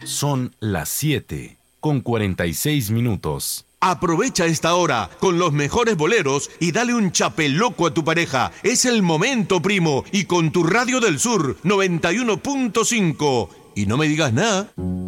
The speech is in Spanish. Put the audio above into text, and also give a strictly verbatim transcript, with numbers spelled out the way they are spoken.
Son las siete con cuarenta y seis minutos. Aprovecha esta hora con los mejores boleros y dale un chapeloco a tu pareja. Es el momento, primo. Y con tu Radio del Sur noventa y uno punto cinco. Y no me digas nada.